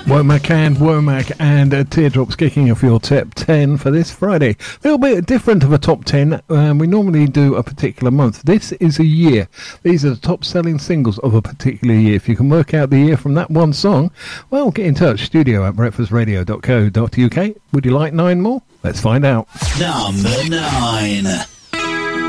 Womack and Teardrops kicking off your top 10 for this Friday. A little bit different of a top 10. We normally do a particular month. This is a year. These are the top selling singles of a particular year. If you can work out the year from that one song, well, get in touch. Studio@breakfastradio.co.uk. Would you like 9 more? Let's find out. Number 9.